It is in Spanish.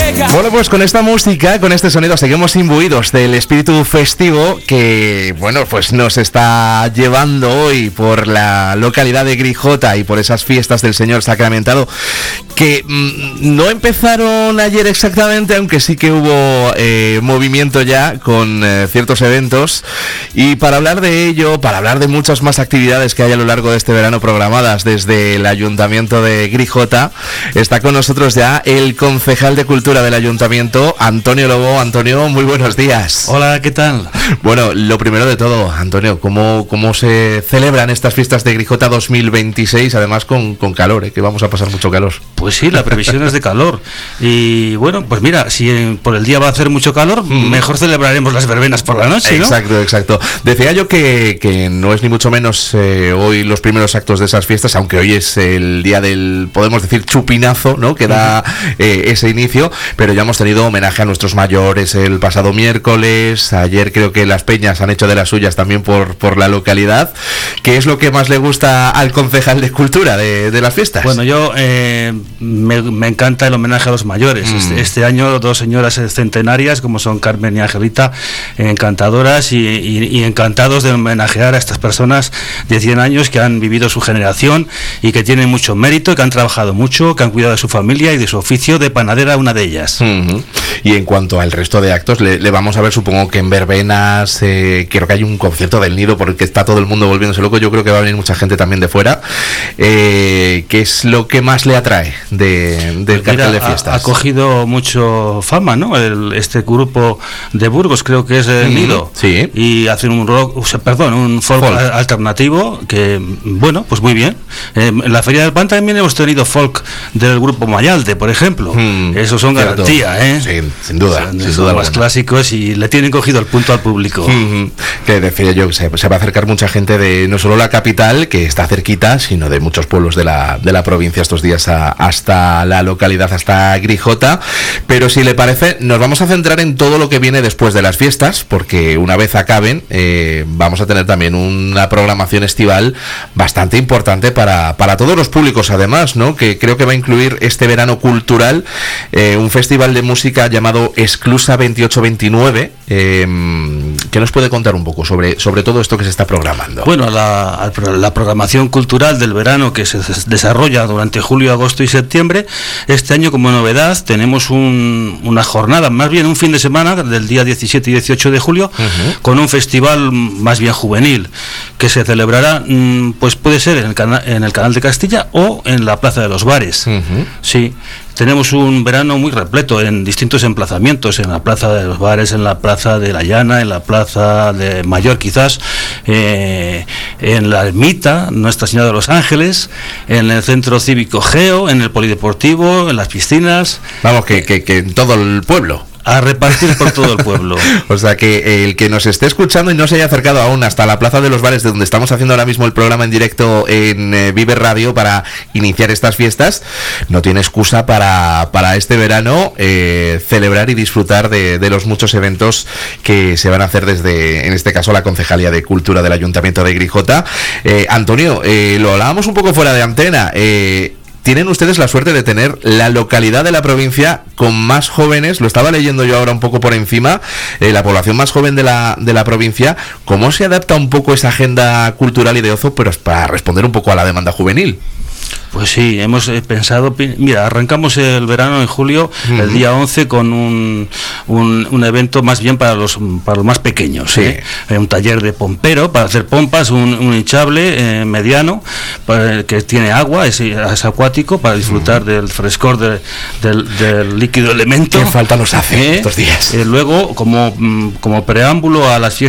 Bueno, pues con esta música, con este sonido, seguimos imbuidos del espíritu festivo que, bueno, pues nos está llevando hoy por la localidad de Grijota y por esas fiestas del Señor Sacramentado que no empezaron ayer exactamente, aunque sí que hubo movimiento ya con ciertos eventos. Y para hablar de ello, para hablar de muchas más actividades que hay a lo largo de este verano programadas desde el Ayuntamiento de Grijota, está con nosotros ya el concejal de Cultura del Ayuntamiento, Antonio Lobo. Antonio, muy buenos días. Hola, ¿qué tal? Bueno, lo primero de todo, Antonio, ¿cómo se celebran estas fiestas de Grijota 2026? Además con calor, que vamos a pasar mucho calor. Pues sí, la previsión es de calor. Y bueno, pues mira, si por el día va a hacer mucho calor, mejor celebraremos las verbenas por la noche, ¿no? Exacto. Decía yo que no es ni mucho menos hoy los primeros actos de esas fiestas, aunque hoy es el día del, podemos decir, chupinazo, ¿no? Que da ese inicio, pero ya hemos tenido homenaje a nuestros mayores el pasado miércoles. Ayer creo que las peñas han hecho de las suyas también por la localidad. ¿Qué es lo que más le gusta al concejal de Cultura de las fiestas? Bueno, yo me encanta el homenaje a los mayores. Este año dos señoras centenarias como son Carmen y Angelita, encantadoras y encantados de homenajear a estas personas de 100 años que han vivido su generación y que tienen mucho mérito, que han trabajado mucho, que han cuidado de su familia y de su oficio de panadera, una de ellas. Y en cuanto al resto de actos, le vamos a ver, supongo que en verbenas, creo que hay un concierto del Nido porque está todo el mundo volviéndose loco. Yo creo que va a venir mucha gente también de fuera. ¿Qué es lo que más le atrae del cartel de fiestas? Ha cogido mucho fama, ¿no? Este grupo de Burgos, creo que es el Nido. Sí. Y hacen un folk alternativo que, bueno, pues muy bien. En la Feria del Pan también hemos tenido folk del grupo Mayalde, por ejemplo. Esos son garantía, ¿eh? Sí, sin duda. Son más clásicos y le tienen cogido el punto al público. Que decía yo, se va a acercar mucha gente de no solo la capital, que está cerquita, sino de muchos pueblos de la provincia estos días hasta la localidad, hasta Grijota. Pero si le parece, nos vamos a centrar en todo lo que viene después de las fiestas, porque una vez acaben, vamos a tener también una programación estival bastante importante para todos los públicos, además, ¿no? Que creo que va a incluir este verano cultural un festival de música llamado Exclusa 2829. ¿Qué nos puede contar un poco sobre todo esto que se está programando? Bueno, la programación cultural del verano que se desarrolla durante julio, agosto y septiembre, este año como novedad tenemos una jornada, más bien un fin de semana del día 17 y 18 de julio, con un festival más bien juvenil que se celebrará, pues puede ser en el Canal de Castilla o en la Plaza de los Bares. Sí. Tenemos un verano muy repleto en distintos emplazamientos, en la Plaza de los Bares, en la Plaza de la Llana, en la Plaza de Mayor quizás, en la Ermita, Nuestra Señora de los Ángeles, en el Centro Cívico Geo, en el Polideportivo, en las piscinas. Vamos, que en todo el pueblo. A repartir por todo el pueblo. O sea que el que nos esté escuchando y no se haya acercado aún hasta la Plaza de los Bares, de donde estamos haciendo ahora mismo el programa en directo en Vive Radio para iniciar estas fiestas, no tiene excusa para este verano celebrar y disfrutar de los muchos eventos que se van a hacer desde, en este caso, la Concejalía de Cultura del Ayuntamiento de Grijota. Antonio, lo hablábamos un poco fuera de antena. Tienen ustedes la suerte de tener la localidad de la provincia con más jóvenes, lo estaba leyendo yo ahora un poco por encima, la población más joven de la provincia. ¿Cómo se adapta un poco esa agenda cultural y de ocio, pero para responder un poco a la demanda juvenil? Pues sí, hemos pensado, mira, arrancamos el verano en julio, el día 11, con un evento más bien para los más pequeños, sí. Un taller de pompero para hacer pompas, un hinchable mediano que tiene agua, es acuático, para disfrutar del frescor del líquido elemento. ¿Qué falta nos hace estos días? Luego, como preámbulo a las fiestas